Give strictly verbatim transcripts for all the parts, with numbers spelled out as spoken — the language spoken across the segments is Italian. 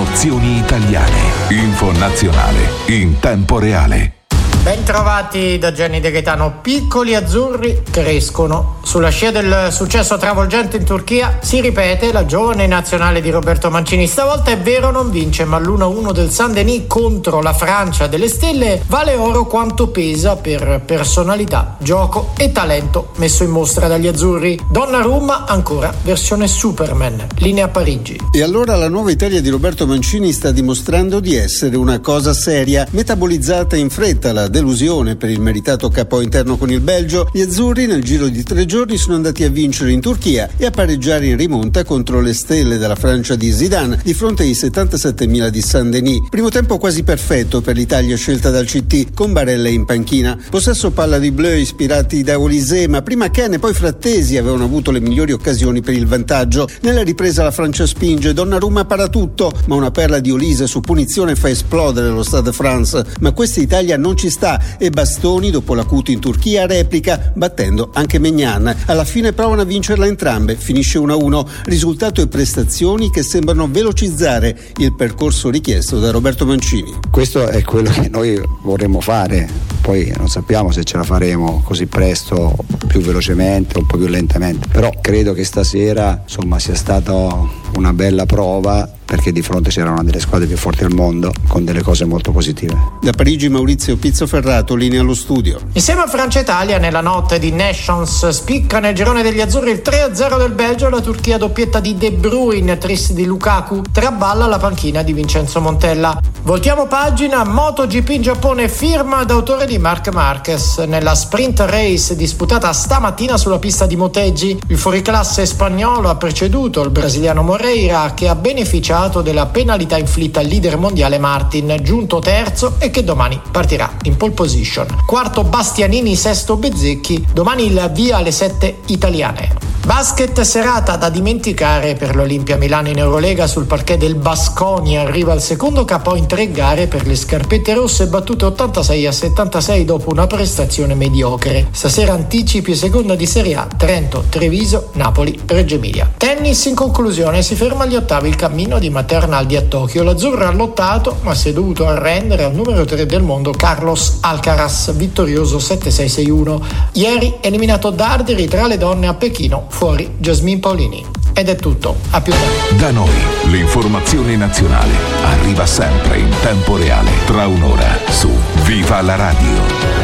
Emozioni italiane. Info nazionale in tempo reale. Ben trovati da Gianni De Gaetano. Piccoli azzurri crescono. Sulla scia del successo travolgente in Turchia si ripete la giovane nazionale di Roberto Mancini. Stavolta è vero non vince, ma l'uno a uno del Saint-Denis contro la Francia delle stelle vale oro quanto pesa per personalità, gioco e talento messo in mostra dagli azzurri. Donnarumma ancora versione Superman. Linea Parigi. E allora la nuova Italia di Roberto Mancini sta dimostrando di essere una cosa seria, metabolizzata in fretta la delusione per il meritato capo interno con il Belgio. Gli azzurri nel giro di tre giorni sono andati a vincere in Turchia e a pareggiare in rimonta contro le stelle della Francia di Zidane di fronte ai settantasettemila di Saint-Denis. Primo tempo quasi perfetto per l'Italia scelta dal C T, con Barella in panchina. Possesso palla di Bleu ispirati da Olise, ma prima Ken e poi Frattesi avevano avuto le migliori occasioni per il vantaggio. Nella ripresa la Francia spinge, Donnarumma para tutto, ma una perla di Olise su punizione fa esplodere lo Stade de France. Ma questa Italia non ci sta e Bastoni, dopo l'acuto in Turchia, replica battendo anche Maignan. Alla fine provano a vincerla entrambe, finisce uno a uno, risultato e prestazioni che sembrano velocizzare il percorso richiesto da Roberto Mancini. Questo è quello che noi vorremmo fare, poi non sappiamo se ce la faremo così presto, più velocemente o un po' più lentamente, però credo che stasera insomma sia stata una bella prova, perché di fronte c'era una delle squadre più forti al mondo con delle cose molto positive. Da Parigi Maurizio Pizzoferrato, linea allo studio. Insieme a Francia e Italia nella notte di Nations spicca nel girone degli azzurri il tre a zero del Belgio, la Turchia doppietta di De Bruyne, tris di Lukaku, traballa la panchina di Vincenzo Montella. Voltiamo pagina, MotoGP in Giappone, firma d'autore di Marc Marquez. Nella sprint race disputata stamattina sulla pista di Motegi, il fuoriclasse spagnolo ha preceduto il brasiliano Moreira, che ha beneficiato della penalità inflitta al leader mondiale Martin, giunto terzo e che domani partirà in pole position. Quarto Bastianini, sesto Bezzecchi, domani il via alle sette italiane. Basket, serata da dimenticare per l'Olimpia Milano in Eurolega sul parquet del Baskonia. Arriva al secondo K O in tre gare per le scarpette rosse, battute ottantasei a settantasei dopo una prestazione mediocre. Stasera anticipi seconda di Serie A, Trento, Treviso, Napoli, Reggio Emilia. Tennis in conclusione, si ferma agli ottavi il cammino di Matera Arnaldi a Tokyo. L'azzurro ha lottato ma si è dovuto arrendere al numero tre del mondo Carlos Alcaraz, vittorioso sette sei sei uno. Ieri eliminato Darderi tra le donne a Pechino, fuori Jasmine Paolini. Ed è tutto, a più tardi. Da noi l'informazione nazionale arriva sempre in tempo reale, tra un'ora su Viva la Radio.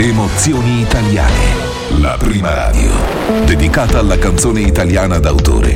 Emozioni italiane, la prima radio dedicata alla canzone italiana d'autore